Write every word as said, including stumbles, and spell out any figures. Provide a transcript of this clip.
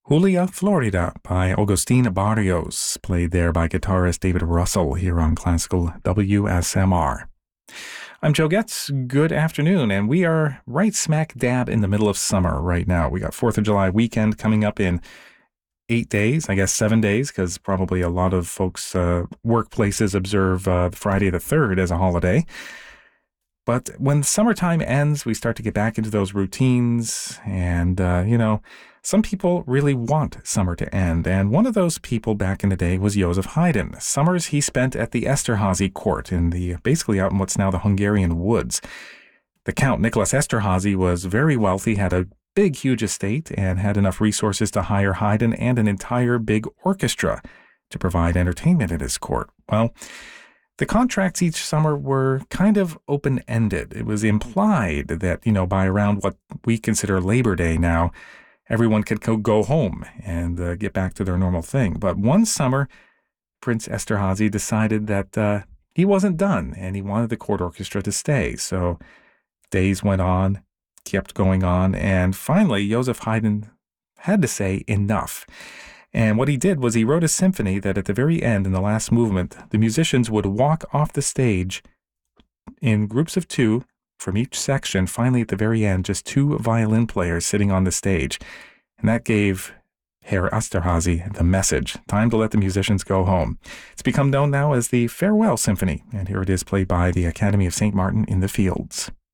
Julia Florida by Agustin Barrios, played there by guitarist David Russell here on Classical W S M R. I'm Joe Getz. Good afternoon, and we are right smack dab in the middle of summer right now. We got fourth of July weekend coming up in eight days, I guess seven days, because probably a lot of folks' uh, workplaces observe uh, Friday the third as a holiday. But when summertime ends, we start to get back into those routines, and, uh, you know, some people really want summer to end, and one of those people back in the day was Joseph Haydn. Summers he spent at the Esterházy court, in the basically out in what's now the Hungarian woods. The Count Nicholas Esterházy was very wealthy, had a big, huge estate, and had enough resources to hire Haydn and an entire big orchestra to provide entertainment at his court. Well, the contracts each summer were kind of open-ended. It was implied that, you know, by around what we consider Labor Day now, everyone could go home and uh, get back to their normal thing. But one summer, Prince Esterházy decided that uh, he wasn't done, and he wanted the court orchestra to stay. So days went on, kept going on, and finally, Joseph Haydn had to say enough. And what he did was he wrote a symphony that at the very end, in the last movement, the musicians would walk off the stage in groups of two from each section. Finally, at the very end, just two violin players sitting on the stage. And that gave Herr Esterházy the message. Time to let the musicians go home. It's become known now as the Farewell Symphony. And here it is, played by the Academy of Saint Martin in the Fields.